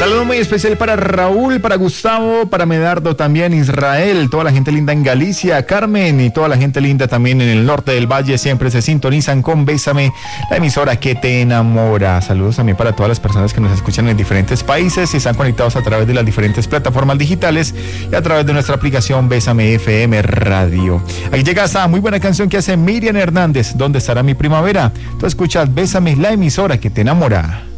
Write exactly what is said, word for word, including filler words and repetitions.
Saludo muy especial para Raúl, para Gustavo, para Medardo también, Israel, toda la gente linda en Galicia, Carmen y toda la gente linda también en el norte del valle, siempre se sintonizan con Bésame, la emisora que te enamora. Saludos también para todas las personas que nos escuchan en diferentes países y están conectados a través de las diferentes plataformas digitales y a través de nuestra aplicación Bésame F M Radio. Aquí llega esta muy buena canción que hace Miriam Hernández, ¿Dónde estará mi primavera? Tú escuchas Bésame, la emisora que te enamora.